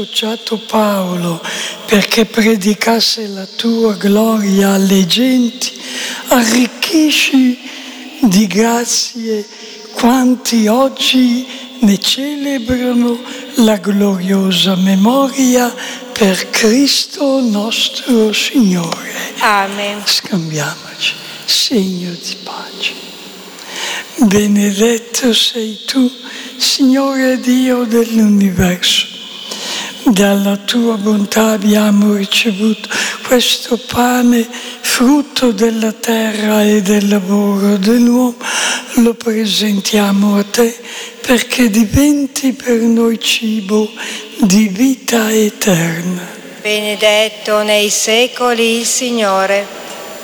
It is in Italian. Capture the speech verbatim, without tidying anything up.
associato Paolo perché predicasse la tua gloria alle genti, arricchisci di grazie quanti oggi ne celebrano la gloriosa memoria per Cristo nostro Signore. Amen. Scambiamoci segno di pace. Benedetto sei tu, Signore Dio dell'universo. Dalla tua bontà abbiamo ricevuto questo pane, frutto della terra e del lavoro dell'uomo. Lo presentiamo a te perché diventi per noi cibo di vita eterna. Benedetto nei secoli il Signore.